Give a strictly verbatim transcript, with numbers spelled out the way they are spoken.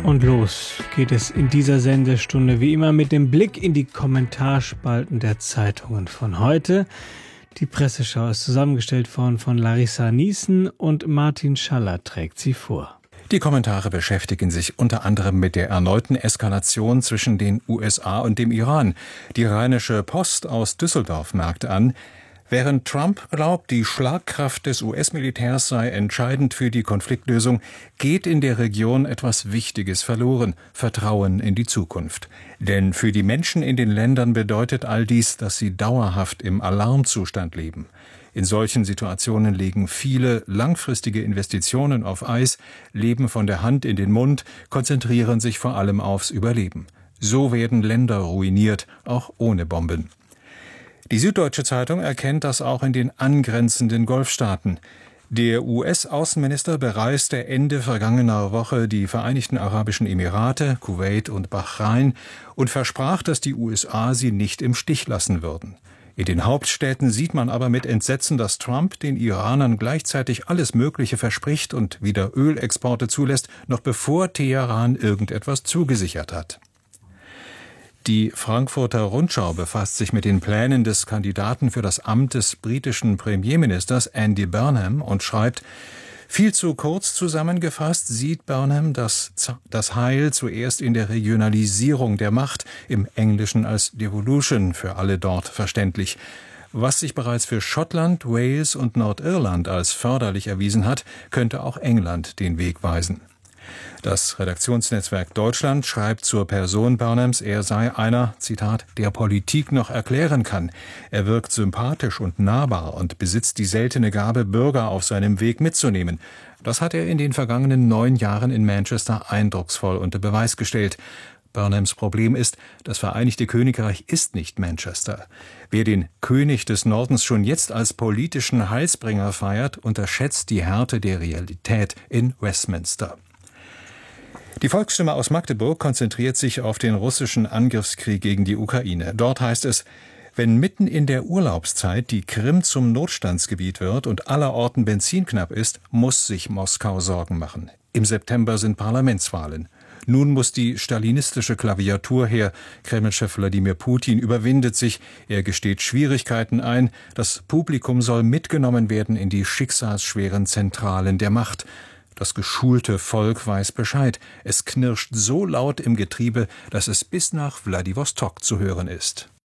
Und los geht es in dieser Sendestunde wie immer mit dem Blick in die Kommentarspalten der Zeitungen von heute. Die Presseschau ist zusammengestellt worden von Larissa Niesen und Martin Schaller trägt sie vor. Die Kommentare beschäftigen sich unter anderem mit der erneuten Eskalation zwischen den U S A und dem Iran. Die Rheinische Post aus Düsseldorf merkt an, während Trump glaubt, die Schlagkraft des U S-Militärs sei entscheidend für die Konfliktlösung, geht in der Region etwas Wichtiges verloren: Vertrauen in die Zukunft. Denn für die Menschen in den Ländern bedeutet all dies, dass sie dauerhaft im Alarmzustand leben. In solchen Situationen legen viele langfristige Investitionen auf Eis, leben von der Hand in den Mund, konzentrieren sich vor allem aufs Überleben. So werden Länder ruiniert, auch ohne Bomben. Die Süddeutsche Zeitung erkennt das auch in den angrenzenden Golfstaaten. Der U S-Außenminister bereiste Ende vergangener Woche die Vereinigten Arabischen Emirate, Kuwait und Bahrain und versprach, dass die U S A sie nicht im Stich lassen würden. In den Hauptstädten sieht man aber mit Entsetzen, dass Trump den Iranern gleichzeitig alles Mögliche verspricht und wieder Ölexporte zulässt, noch bevor Teheran irgendetwas zugesichert hat. Die Frankfurter Rundschau befasst sich mit den Plänen des Kandidaten für das Amt des britischen Premierministers Andy Burnham und schreibt: Viel zu kurz zusammengefasst sieht Burnham das, das Heil zuerst in der Regionalisierung der Macht, im Englischen als Devolution, für alle dort verständlich. Was sich bereits für Schottland, Wales und Nordirland als förderlich erwiesen hat, könnte auch England den Weg weisen. Das Redaktionsnetzwerk Deutschland schreibt zur Person Burnhams, er sei einer, Zitat, der Politik noch erklären kann. Er wirkt sympathisch und nahbar und besitzt die seltene Gabe, Bürger auf seinem Weg mitzunehmen. Das hat er in den vergangenen neun Jahren in Manchester eindrucksvoll unter Beweis gestellt. Burnhams Problem ist, das Vereinigte Königreich ist nicht Manchester. Wer den König des Nordens schon jetzt als politischen Heilsbringer feiert, unterschätzt die Härte der Realität in Westminster. Die Volksstimme aus Magdeburg konzentriert sich auf den russischen Angriffskrieg gegen die Ukraine. Dort heißt es: Wenn mitten in der Urlaubszeit die Krim zum Notstandsgebiet wird und allerorten Benzin knapp ist, muss sich Moskau Sorgen machen. Im September sind Parlamentswahlen. Nun muss die stalinistische Klaviatur her. Kremlchef Wladimir Putin überwindet sich. Er gesteht Schwierigkeiten ein. Das Publikum soll mitgenommen werden in die schicksalsschweren Zentralen der Macht. Das geschulte Volk weiß Bescheid. Es knirscht so laut im Getriebe, dass es bis nach Wladiwostok zu hören ist.